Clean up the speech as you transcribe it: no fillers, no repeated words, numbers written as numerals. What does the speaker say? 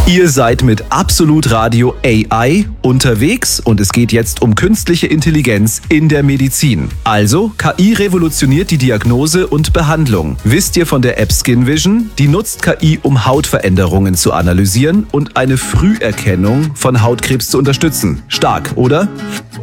Ihr seid mit Absolut Radio AI unterwegs und es geht jetzt um künstliche Intelligenz in der Medizin. Also, KI revolutioniert die Diagnose und Behandlung. Wisst ihr von der App SkinVision? Die nutzt KI, um Hautveränderungen zu analysieren und eine Früherkennung von Hautkrebs zu unterstützen. Stark, oder?